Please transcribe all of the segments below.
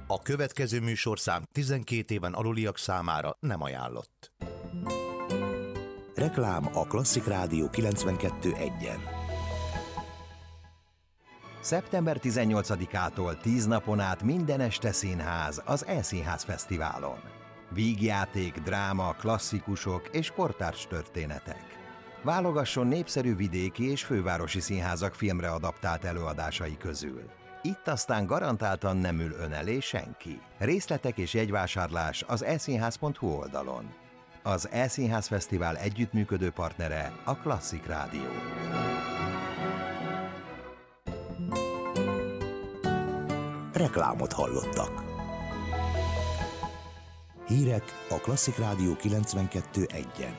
A következő műsorszám 12 éven aluliak számára nem ajánlott. Reklám a Klasszik Rádió 92.1-en. Szeptember 18-ától 10 napon át minden este színház az E-Színház Fesztiválon. Vígjáték, dráma, klasszikusok és kortárs történetek. Válogasson népszerű vidéki és fővárosi színházak filmre adaptált előadásai közül. Itt aztán garantáltan nem ül ön elé senki. Részletek és jegyvásárlás az eszínház.hu oldalon. Az E-Színház Fesztivál együttműködő partnere a Klasszik Rádió. Reklámot hallottak. Hírek a Klasszik Rádió 92.1-en.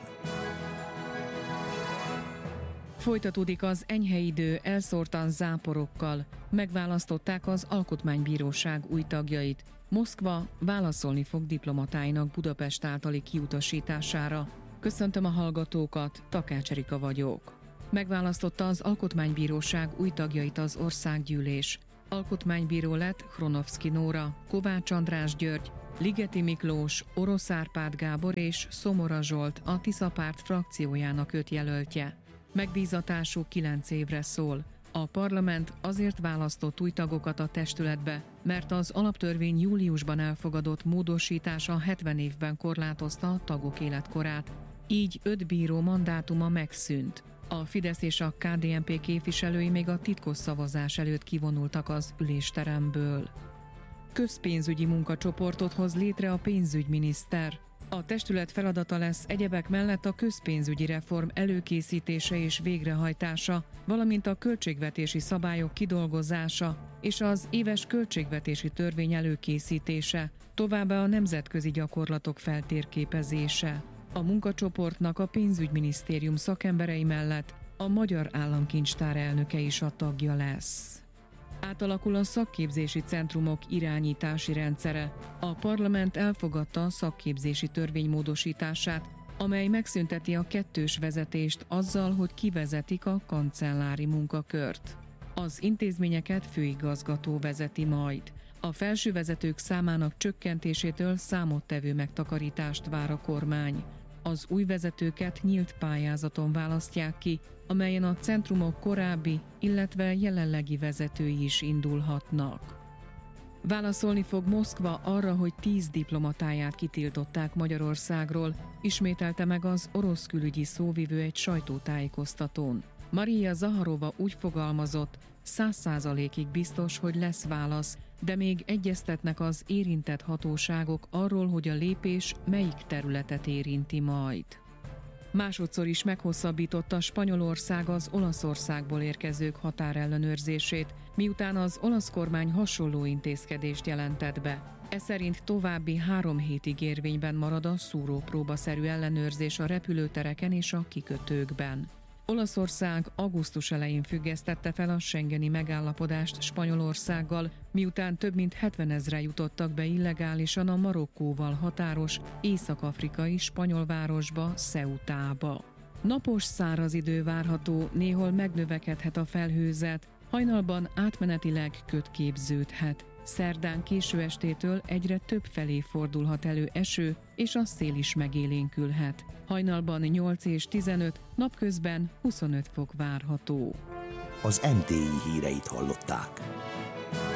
Folytatódik az enyhe idő elszórtan záporokkal. Megválasztották az Alkotmánybíróság új tagjait. Moszkva válaszolni fog diplomatáinak Budapest általi kiutasítására. Köszöntöm a hallgatókat, Takács Erika vagyok. Megválasztotta az Alkotmánybíróság új tagjait az Országgyűlés. Alkotmánybíró lett Hronovszky Nóra, Kovács András György, Ligeti Miklós, Orosz Árpád Gábor és Szomora Zsolt a Tisza Párt frakciójának 5 jelöltje. Megbízatásuk 9 évre szól. A parlament azért választott új tagokat a testületbe, mert az alaptörvény júliusban elfogadott módosítása 70 évben korlátozta a tagok életkorát. Így 5 bíró mandátuma megszűnt. A Fidesz és a KDNP képviselői még a titkos szavazás előtt kivonultak az ülésteremből. Közpénzügyi munkacsoportot hoz létre a pénzügyminiszter. A testület feladata lesz egyebek mellett a közpénzügyi reform előkészítése és végrehajtása, valamint a költségvetési szabályok kidolgozása és az éves költségvetési törvény előkészítése, továbbá a nemzetközi gyakorlatok feltérképezése. A munkacsoportnak a pénzügyminisztérium szakemberei mellett a Magyar Államkincstár elnöke is a tagja lesz. Átalakul a szakképzési centrumok irányítási rendszere. A parlament elfogadta a szakképzési törvény módosítását, amely megszünteti a kettős vezetést azzal, hogy kivezetik a kancellári munkakört. Az intézményeket főigazgató vezeti majd. A felsővezetők számának csökkentésétől számottevő megtakarítást vár a kormány. Az új vezetőket nyílt pályázaton választják ki, amelyen a centrumok korábbi, illetve jelenlegi vezetői is indulhatnak. Válaszolni fog Moszkva arra, hogy 10 diplomatáját kitiltották Magyarországról, ismételte meg az orosz külügyi szóvivő egy sajtótájékoztatón. Maria Zaharova úgy fogalmazott, 100%-ig biztos, hogy lesz válasz, de még egyeztetnek az érintett hatóságok arról, hogy a lépés melyik területet érinti majd. Másodszor is meghosszabbította Spanyolország az Olaszországból érkezők határellenőrzését, miután az olasz kormány hasonló intézkedést jelentett be. Ez szerint további 3 hétig érvényben marad a szúrópróbaszerű ellenőrzés a repülőtereken és a kikötőkben. Olaszország augusztus elején függesztette fel a schengeni megállapodást Spanyolországgal, miután több mint 70 000 jutottak be illegálisan a Marokkóval határos észak-afrikai spanyol városba, Ceutába. Napos, száraz idő várható, néhol megnövekedhet a felhőzet, hajnalban átmenetileg kötképződhet. Szerdán késő estétől egyre több felé fordulhat elő eső, és a szél is megélénkülhet. Hajnalban 8 és 15, napközben 25 fok várható. Az MTI híreit hallották.